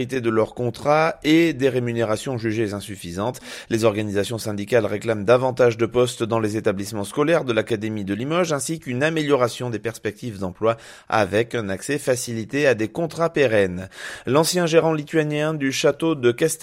de leur contrat et des rémunérations jugées insuffisantes. Les organisations syndicales réclament davantage de postes dans les établissements scolaires de l'Académie de Limoges ainsi qu'une amélioration des perspectives d'emploi avec un accès facilité à des contrats pérennes. L'ancien gérant lituanien du château de Castel